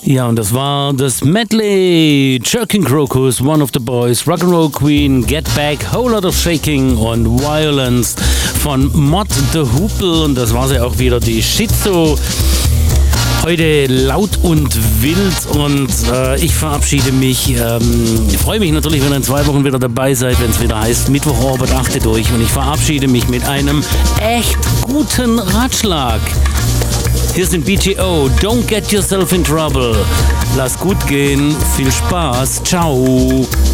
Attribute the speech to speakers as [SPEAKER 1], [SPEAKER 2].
[SPEAKER 1] Ja, und das war das Medley. Jerking Crocus, One of the Boys, Rock'n'Roll Queen, Get Back, Whole Lot of Shaking und Violence von Mod the Hoople. Und das war ja auch wieder, die Schizo. Heute laut und wild und ich verabschiede mich. Ich freue mich natürlich, wenn ihr in 2 Wochen wieder dabei seid, wenn es wieder heißt Mittwochorbit, achte durch. Und ich verabschiede mich mit einem echt guten Ratschlag. Hier sind BTO, Don't Get Yourself in Trouble. Lass gut gehen, viel Spaß, ciao.